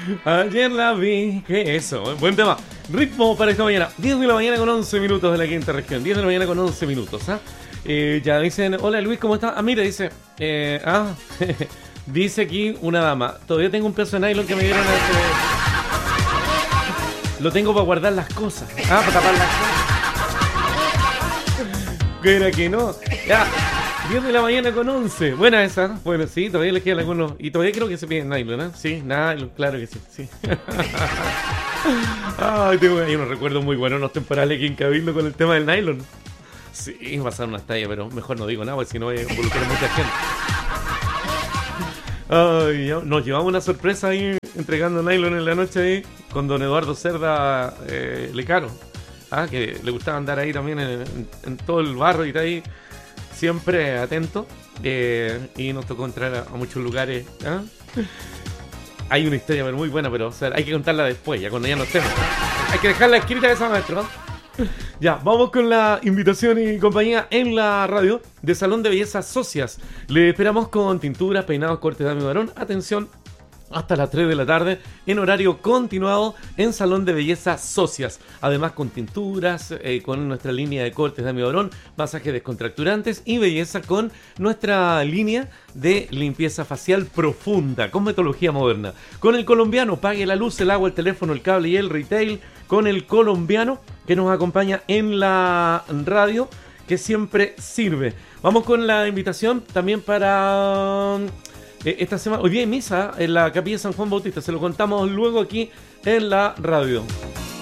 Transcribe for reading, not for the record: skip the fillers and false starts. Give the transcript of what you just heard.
Ayer la vi. ¿Qué es eso? Buen tema. Ritmo para esta mañana. 10 de la mañana con 11 minutos de la quinta región. 10 de la mañana con 11 minutos. ¿Ah? Ya dicen, hola Luis, ¿cómo estás? Ah, mira, dice. Dice aquí una dama. Todavía tengo un pedazo de nylon que me dieron Lo tengo para guardar las cosas. Para tapar las cosas. ¿Qué era que no? Ya. 10 de la mañana con 11. Buena esa. Bueno, sí, todavía les quedan algunos. Y todavía creo que se piden nylon, ¿eh? Sí, nylon, claro que sí. Ay, tengo ahí unos recuerdos muy buenos, unos temporales aquí en Cabildo con el tema del nylon. Sí, pasaron unas tallas, pero mejor no digo nada, porque si no voy a involucrar a mucha gente. Ay, nos llevamos una sorpresa ahí entregando nylon en la noche ahí con don Eduardo Cerda Lecaro. Que le gustaba andar ahí también en todo el barro y está ahí siempre atento. Y nos tocó entrar a muchos lugares. Hay una historia muy buena, pero o sea, hay que contarla después, ya cuando ya no estemos. Hay que dejarla escrita esa, maestro. Ya, vamos con la invitación y compañía en la radio de Salón de Belleza Socias. Le esperamos con tinturas, peinados, cortes de dama y varón. Atención, hasta las 3 de la tarde en horario continuado en Salón de Belleza Socias. Además con tinturas, con nuestra línea de cortes de dama y varón, masajes descontracturantes y belleza con nuestra línea de limpieza facial profunda con metodología moderna. Con el colombiano, pague la luz, el agua, el teléfono, el cable y el retail. Con el colombiano que nos acompaña en la radio, que siempre sirve. Vamos con la invitación también para esta semana. Hoy día hay misa en la capilla San Juan Bautista. Se lo contamos luego aquí en la radio.